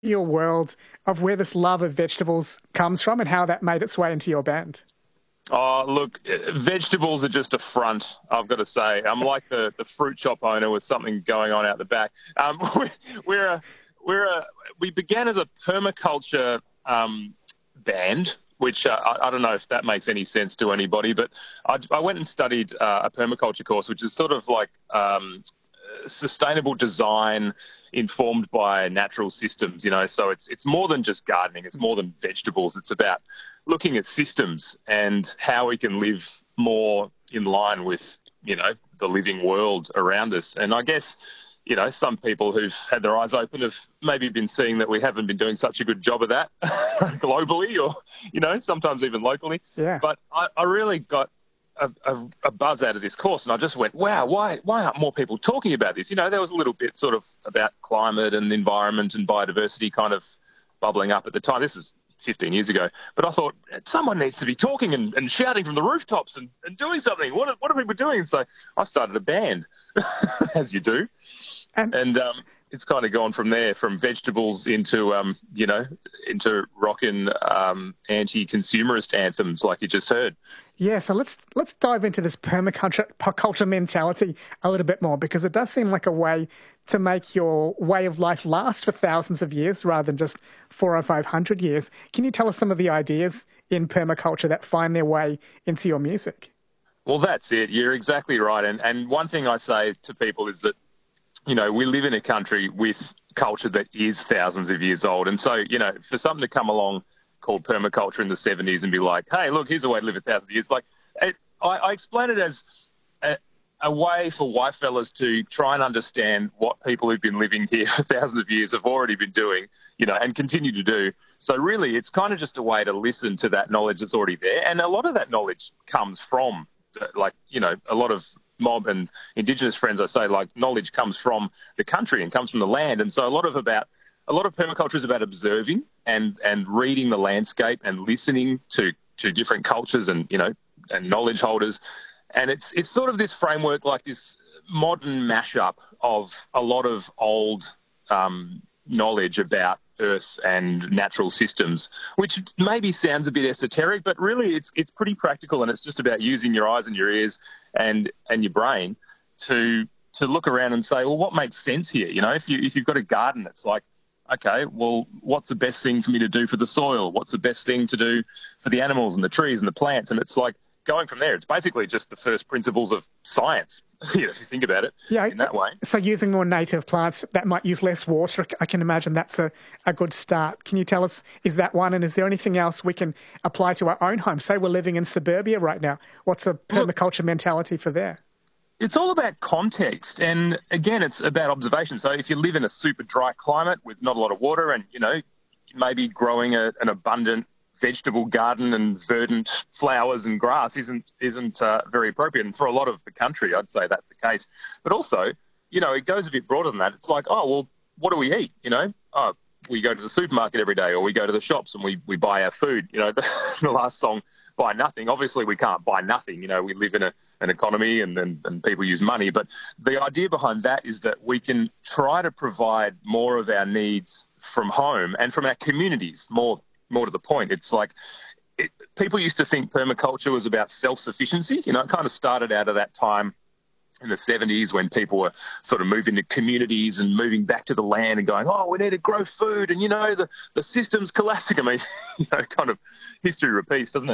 your world of where this love of vegetables comes from and how that made its way into your band? Oh, look, vegetables are just a front, I've got to say. I'm like the fruit shop owner with something going on out the back. We're a, we're a, we began as a permaculture band, which I don't know if that makes any sense to anybody, but I went and studied a permaculture course, which is sort of like sustainable design informed by natural systems, so it's more than just gardening, it's more than vegetables. It's about looking at systems and how we can live more in line with, the living world around us. And I guess, some people who've had their eyes open have maybe been seeing that we haven't been doing such a good job of that globally or, sometimes even locally. Yeah. But I really got a buzz out of this course, and I just went, wow, why aren't more people talking about this? There was a little bit sort of about climate and environment and biodiversity kind of bubbling up at the time. This is 15 years ago. But I thought, someone needs to be talking and shouting from the rooftops and doing something. What are people doing? And so I started a band, as you do. And it's kind of gone from there, from vegetables into, into rockin' anti-consumerist anthems like you just heard. Yeah, so let's dive into this permaculture mentality a little bit more, because it does seem like a way to make your way of life last for thousands of years rather than just 400 or 500 years. Can you tell us some of the ideas in permaculture that find their way into your music? Well, that's it. You're exactly right. And one thing I say to people is that, we live in a country with culture that is thousands of years old. And so, for something to come along called permaculture in the 70s and be like, hey, look, here's a way to live 1,000 years. I explain it as a way for white fellas to try and understand what people who've been living here for thousands of years have already been doing, and continue to do. So really, it's kind of just a way to listen to that knowledge that's already there. And a lot of that knowledge comes from, a lot of mob and Indigenous friends, I say, knowledge comes from the country and comes from the land. And so a lot of permaculture is about observing and reading the landscape and listening to different cultures and, and knowledge holders. And it's sort of this framework, like this modern mashup of a lot of old knowledge about Earth and natural systems, which maybe sounds a bit esoteric, but really it's pretty practical, and it's just about using your eyes and your ears and your brain to look around and say, well, what makes sense here? If you've got a garden, it's like, okay, well, what's the best thing for me to do for the soil? What's the best thing to do for the animals and the trees and the plants? And it's like going from there. It's basically just the first principles of science, if you think about it in that way. So using more native plants that might use less water, I can imagine that's a good start. Can you tell us, is that one? And is there anything else we can apply to our own home? Say we're living in suburbia right now. What's a permaculture mentality for there? It's all about context. And again, it's about observation. So if you live in a super dry climate with not a lot of water and, maybe growing an abundant vegetable garden and verdant flowers and grass isn't very appropriate. And for a lot of the country, I'd say that's the case. But also, it goes a bit broader than that. It's like, oh, well, what do we eat? We go to the supermarket every day, or we go to the shops and we buy our food. The last song, Buy Nothing. Obviously, we can't buy nothing. We live in an economy and people use money. But the idea behind that is that we can try to provide more of our needs from home and from our communities, more to the point. It's like people used to think permaculture was about self-sufficiency. It kind of started out of that time in the 70s when people were sort of moving to communities and moving back to the land and going, oh, we need to grow food. And, the system's collapsing. I mean, kind of history repeats, doesn't it?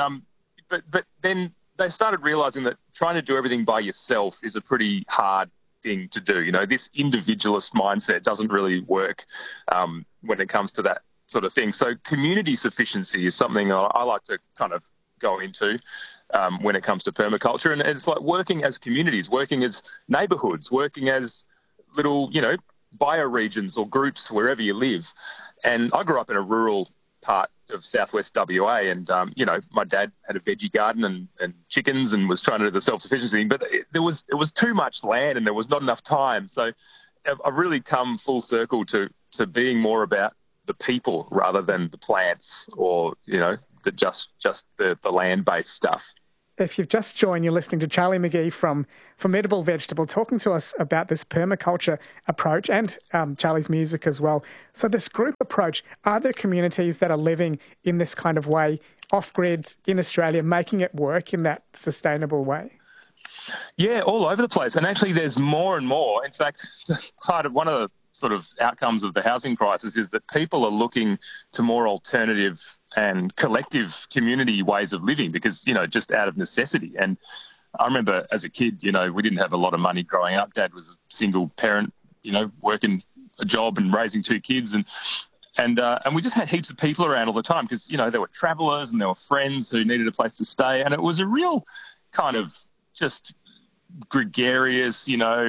But then they started realizing that trying to do everything by yourself is a pretty hard thing to do. This individualist mindset doesn't really work when it comes to that sort of thing. So community sufficiency is something I like to kind of go into when it comes to permaculture. And it's like working as communities, working as neighbourhoods, working as little, bioregions or groups wherever you live. And I grew up in a rural part of southwest WA and, my dad had a veggie garden and chickens and was trying to do the self-sufficiency thing, but it was too much land and there was not enough time. So I've really come full circle to being more about the people rather than the plants or, just the land-based stuff. If you've just joined, you're listening to Charlie McGee from Formidable Vegetable, talking to us about this permaculture approach and Charlie's music as well. So this group approach, are there communities that are living in this kind of way, off-grid in Australia, making it work in that sustainable way? Yeah, all over the place. And actually there's more and more. In fact, one of the sort of outcomes of the housing crisis is that people are looking to more alternative and collective community ways of living because, just out of necessity. And I remember as a kid, we didn't have a lot of money growing up. Dad was a single parent, working a job and raising 2 kids. And we just had heaps of people around all the time because, there were travellers and there were friends who needed a place to stay. And it was a real kind of just gregarious,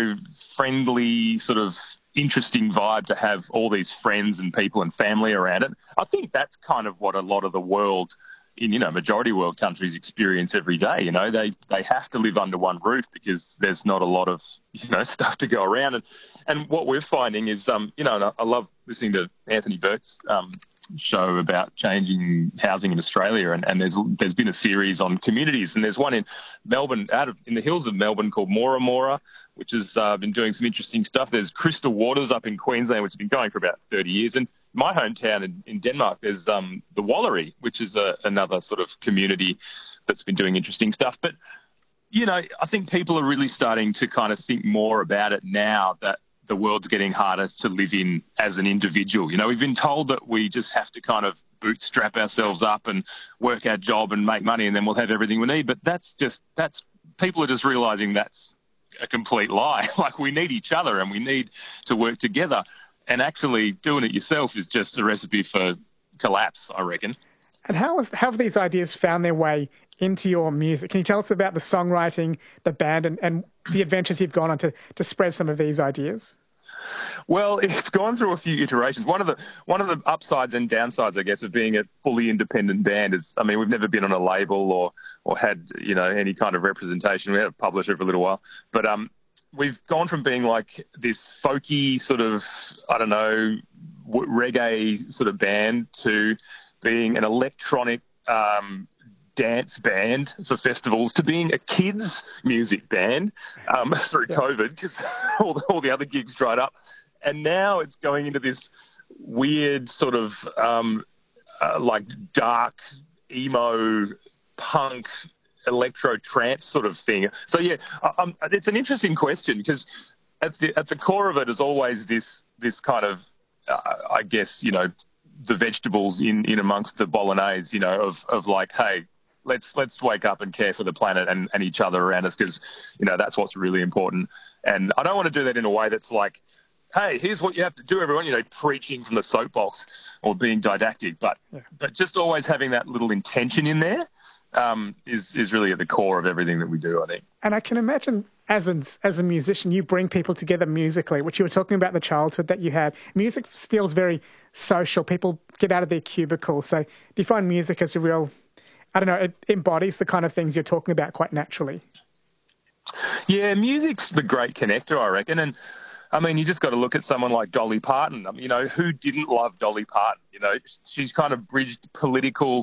friendly sort of interesting vibe to have all these friends and people and family around it. I think that's kind of what a lot of the world in, majority world countries experience every day. They have to live under one roof because there's not a lot of, stuff to go around. And what we're finding is, and I love listening to Anthony Burke's show about changing housing in Australia, and there's been a series on communities, and there's one in Melbourne, in the hills of Melbourne, called Mora Mora, which has been doing some interesting stuff. There's Crystal Waters up in Queensland, which has been going for about 30 years, and my hometown in Denmark, there's the Wallery, which is another sort of community that's been doing interesting stuff. But I think people are really starting to kind of think more about it now that the world's getting harder to live in as an individual. We've been told that we just have to kind of bootstrap ourselves up and work our job and make money and then we'll have everything we need. But that's people are just realising that's a complete lie. Like, we need each other and we need to work together. And actually doing it yourself is just a recipe for collapse, I reckon. And how have these ideas found their way into your music? Can you tell us about the songwriting, the band, and the adventures you've gone on to spread some of these ideas? Well, it's gone through a few iterations. One of the upsides and downsides, I guess, of being a fully independent band is, we've never been on a label or had, any kind of representation. We had a publisher for a little while, but we've gone from being like this folky sort of, reggae sort of band to being an electronic dance band for festivals to being a kids music band through COVID because all the other gigs dried up. And now it's going into this weird sort of like dark emo punk electro trance sort of thing. So yeah, it's an interesting question because at the core of it is always this kind of I guess the vegetables in amongst the bolognese, of like, hey, let's wake up and care for the planet and each other around us because that's what's really important. And I don't want to do that in a way that's like, hey, here's what you have to do, everyone, preaching from the soapbox or being didactic, but just always having that little intention in there is really at the core of everything that we do, I think. And I can imagine as a musician, you bring people together musically, which you were talking about the childhood that you had. Music feels very social. People get out of their cubicles. So do you find music as a real, it embodies the kind of things you're talking about quite naturally? Yeah, music's the great connector, I reckon. And you just got to look at someone like Dolly Parton. Who didn't love Dolly Parton? She's kind of bridged political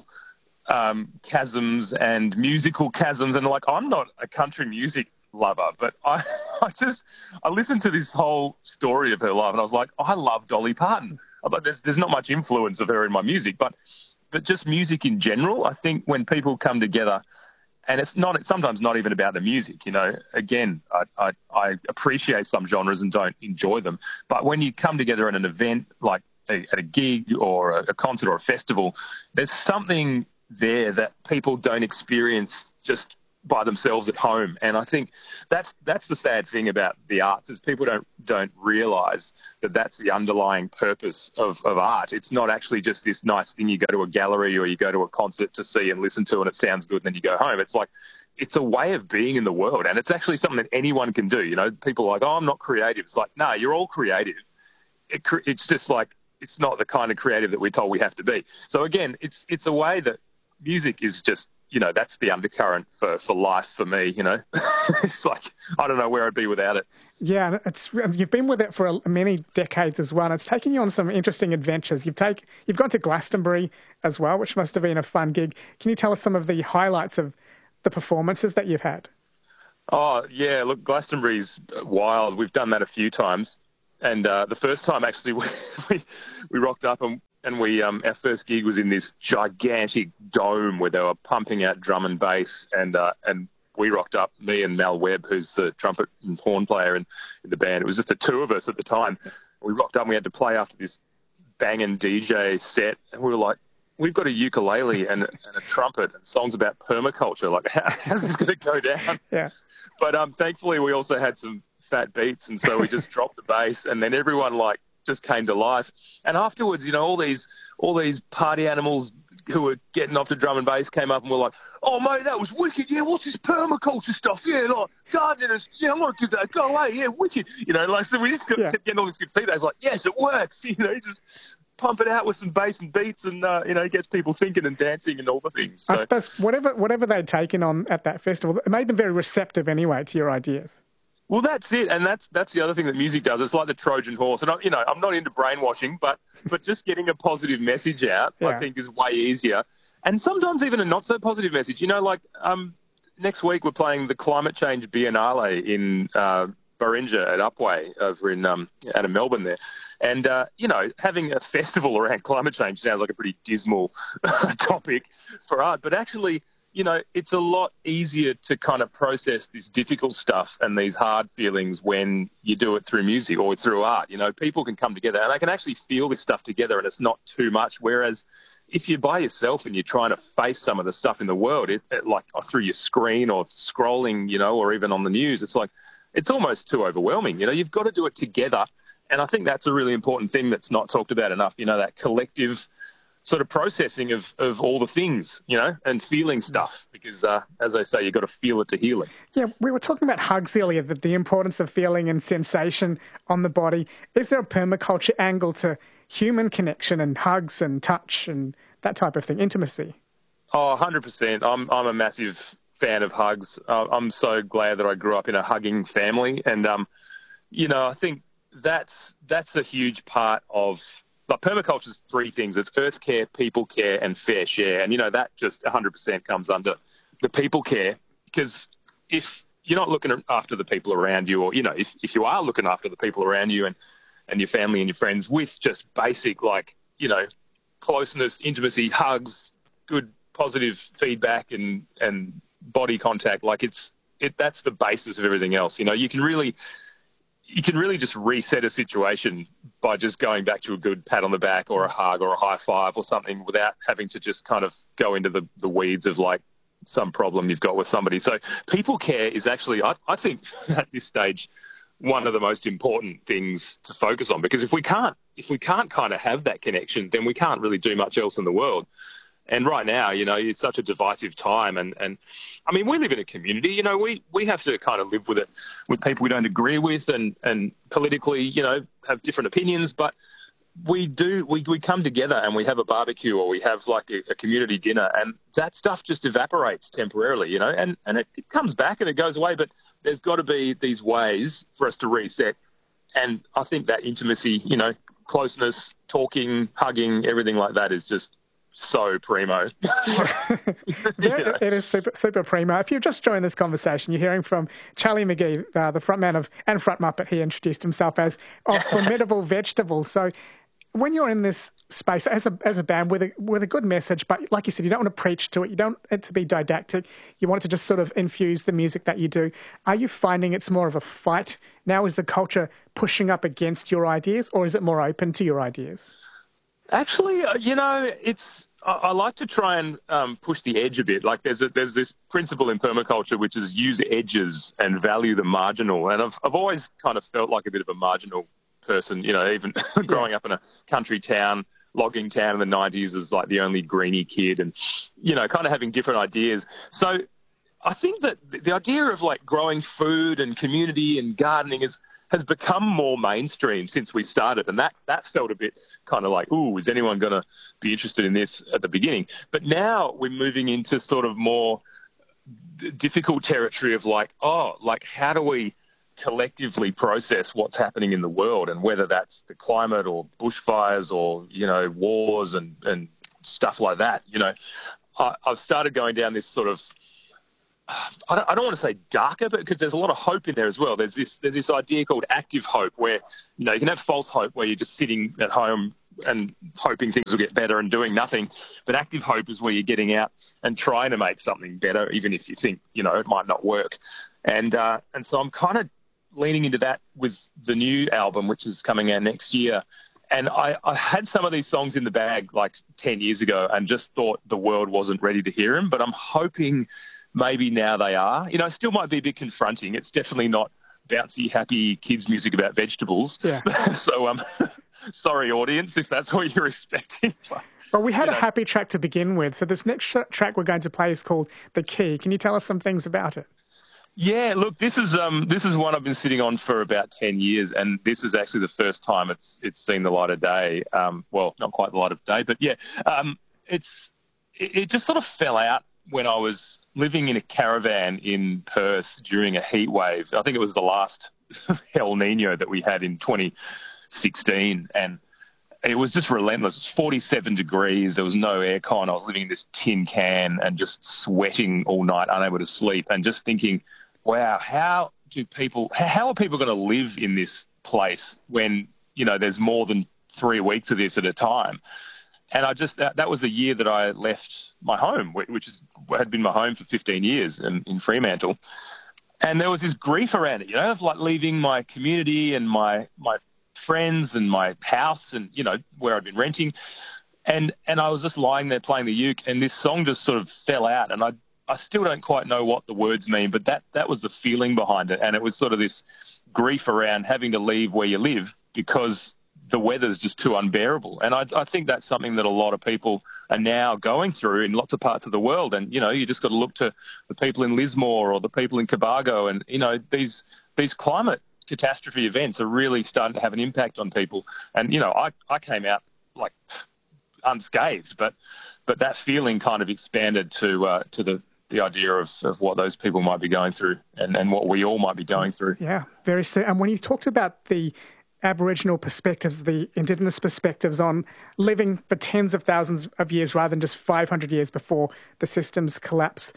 chasms and musical chasms. And I'm not a country music lover, but I listened to this whole story of her life and I was like, I love Dolly Parton. There's not much influence of her in my music, but just music in general. I think when people come together, and it's sometimes not even about the music, again, I appreciate some genres and don't enjoy them. But when you come together at an event, like at a gig or a concert or a festival, there's something there that people don't experience just by themselves at home. And I think that's the sad thing about the arts is people don't realise that that's the underlying purpose of art. It's not actually just this nice thing you go to a gallery or you go to a concert to see and listen to and it sounds good and then you go home. It's like, it's a way of being in the world and it's actually something that anyone can do. People are like, oh, I'm not creative. It's like, no, you're all creative. It's just like, it's not the kind of creative that we're told we have to be. So again, it's a way that music is just, that's the undercurrent for life for me, It's like, I don't know where I'd be without it. Yeah, you've been with it for many decades as well, and it's taken you on some interesting adventures. You've gone to Glastonbury as well, which must have been a fun gig. Can you tell us some of the highlights of the performances that you've had? Oh, yeah, look, Glastonbury's wild. We've done that a few times. And the first time, actually, we rocked up and we our first gig was in this gigantic dome where they were pumping out drum and bass. And we rocked up, me and Mal Webb, who's the trumpet and horn player in the band. It was just the two of us at the time. We rocked up and we had to play after this banging DJ set. And we were like, we've got a ukulele and a trumpet and songs about permaculture. Like, how's this going to go down? Yeah. But thankfully, we also had some fat beats, and so we just dropped the bass, and then everyone like just came to life. And afterwards, you know, all these party animals who were getting off the drum and bass came up and were like, "Oh mate, that was wicked! Yeah, what's this permaculture stuff? Yeah, like gardeners. Yeah, I'm gonna give that a go. Hey, yeah, wicked. You know, like so we just kept getting all this good feedback. It's like, yes, it works. You know, just pump it out with some bass and beats, and you know, it gets people thinking and dancing and all the things. So, I suppose whatever they'd taken on at that festival, it made them very receptive anyway to your ideas. Well, that's it, and that's the other thing that music does. It's like the Trojan horse, and I'm not into brainwashing, but just getting a positive message out, I think, is way easier. And sometimes even a not so positive message. You know, like next week we're playing the Climate Change Biennale in Barinja at Upwey over in out of Melbourne there, and you know, having a festival around climate change sounds like a pretty dismal topic for art, but actually, you know, it's a lot easier to kind of process this difficult stuff and these hard feelings when you do it through music or through art. You know, people can come together and they can actually feel this stuff together and it's not too much. Whereas if you're by yourself and you're trying to face some of the stuff in the world, like through your screen or scrolling, you know, or even on the news, it's like, it's almost too overwhelming. You know, you've got to do it together. And I think that's a really important thing that's not talked about enough, you know, that collective sort of processing of all the things, you know, and feeling stuff because, as I say, you've got to feel it to heal it. Yeah, we were talking about hugs earlier, the importance of feeling and sensation on the body. Is there a permaculture angle to human connection and hugs and touch and that type of thing, intimacy? Oh, 100%. I'm a massive fan of hugs. I'm so glad that I grew up in a hugging family. And, you know, I think that's a huge part of... But permaculture is three things. It's earth care, people care, and fair share. And, you know, that just 100% comes under the people care because if you're not looking after the people around you or, you know, if you are looking after the people around you and your family and your friends with just basic, like, you know, closeness, intimacy, hugs, good positive feedback and body contact, like that's the basis of everything else. You know, you can really just reset a situation by just going back to a good pat on the back or a hug or a high five or something without having to just kind of go into the weeds of like some problem you've got with somebody. So people care is actually, I think at this stage, one of the most important things to focus on, because if we can't kind of have that connection, then we can't really do much else in the world. And right now, you know, it's such a divisive time. And I mean, we live in a community, you know, we have to kind of live with it, with people we don't agree with and politically, you know, have different opinions. But we come together and we have a barbecue or we have like a community dinner and that stuff just evaporates temporarily, you know, and it comes back and it goes away. But there's got to be these ways for us to reset. And I think that intimacy, you know, closeness, talking, hugging, everything like that is just so primo. It is super primo. If you've just joined this conversation, you're hearing from Charlie McGee, the frontman and front Muppet. He introduced himself as of Formidable Vegetables. So when you're in this space as a band with a good message, but like you said, you don't want to preach to it. You don't want it to be didactic. You want it to just sort of infuse the music that you do. Are you finding it's more of a fight now? Is the culture pushing up against your ideas, or is it more open to your ideas? Actually, you know, I like to try and push the edge a bit. Like there's this principle in permaculture which is use edges and value the marginal. And I've always kind of felt like a bit of a marginal person, you know, even growing up in a country town, logging town in the 90s as like the only greenie kid and, you know, kind of having different ideas. So I think that the idea of like growing food and community and gardening has become more mainstream since we started. And that felt a bit kind of like, ooh, is anyone going to be interested in this at the beginning? But now we're moving into sort of more difficult territory of like, how do we collectively process what's happening in the world, and whether that's the climate or bushfires or, you know, wars and stuff like that. You know, I've started going down this sort of I don't want to say darker, but because there's a lot of hope in there as well. There's this idea called active hope where, you can have false hope where you're just sitting at home and hoping things will get better and doing nothing. But active hope is where you're getting out and trying to make something better, even if you think, it might not work. And so I'm kind of leaning into that with the new album, which is coming out next year. And I had some of these songs in the bag like 10 years ago and just thought the world wasn't ready to hear them. But I'm hoping maybe now they are. It still might be a bit confronting. It's definitely not bouncy, happy kids music about vegetables. Yeah. So, sorry, audience, if that's what you're expecting. Well, we had a happy track to begin with. So this next track we're going to play is called The Key. Can you tell us some things about it? Yeah, look, this is one I've been sitting on for about 10 years, and this is actually the first time it's seen the light of day. Well, not quite the light of day, but yeah, it just sort of fell out when I was living in a caravan in Perth during a heat wave. I think it was the last El Nino that we had in 2016, and it was just relentless. It was 47 degrees. There was no aircon. I was living in this tin can and just sweating all night, unable to sleep, and just thinking, wow, how are people going to live in this place when, there's more than 3 weeks of this at a time? And that was the year that I left my home, which had been my home for 15 years in Fremantle. And there was this grief around it, of like leaving my community and my friends and my house and, where I'd been renting. And I was just lying there playing the uke, and this song just sort of fell out. And I still don't quite know what the words mean, but that was the feeling behind it. And it was sort of this grief around having to leave where you live because the weather's just too unbearable. And I think that's something that a lot of people are now going through in lots of parts of the world. And, you just got to look to the people in Lismore or the people in Cobargo. And, these climate catastrophe events are really starting to have an impact on people. And, I came out like unscathed, but that feeling kind of expanded to the idea of what those people might be going through and what we all might be going through. Yeah, very soon. And when you talked about the Aboriginal perspectives, the Indigenous perspectives on living for tens of thousands of years rather than just 500 years before the systems collapse,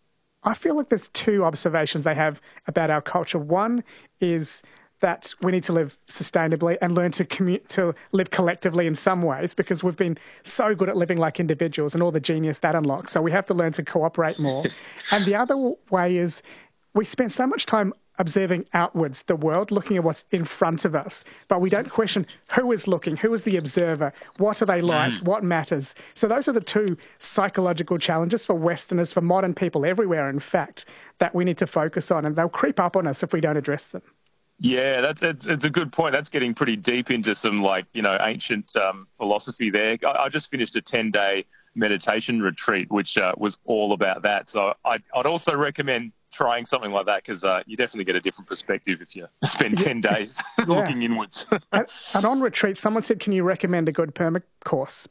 I feel like there's two observations they have about our culture. One is that we need to live sustainably and learn to live collectively in some ways, because we've been so good at living like individuals and all the genius that unlocks. So we have to learn to cooperate more. And the other way is we spend so much time observing outwards the world, looking at what's in front of us, but we don't question who is looking, who is the observer, what are they like, what matters. So those are the two psychological challenges for Westerners, for modern people everywhere, in fact, that we need to focus on, and they'll creep up on us if we don't address them. Yeah, it's a good point. That's getting pretty deep into some ancient philosophy there. I just finished a 10-day meditation retreat, which was all about that. So I'd also recommend trying something like that, because you definitely get a different perspective if you spend 10 days looking inwards. And on retreat, someone said, can you recommend a good perm course?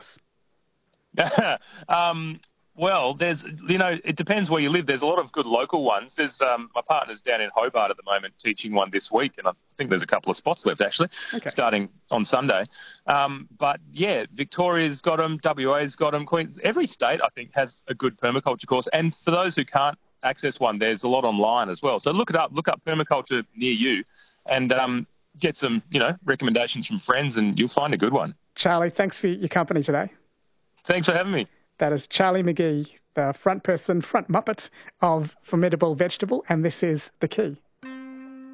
Well, it depends where you live. There's a lot of good local ones. There's my partner's down in Hobart at the moment teaching one this week, and I think there's a couple of spots left actually, starting on Sunday. But yeah, Victoria's got them, WA's got them, every state I think has a good permaculture course. And for those who can't access one, there's a lot online as well. So look up permaculture near you, and get some recommendations from friends, and you'll find a good one. Charlie, thanks for your company today. Thanks for having me. That is Charlie McGee, the front Muppet of Formidable Vegetable, and this is The Key.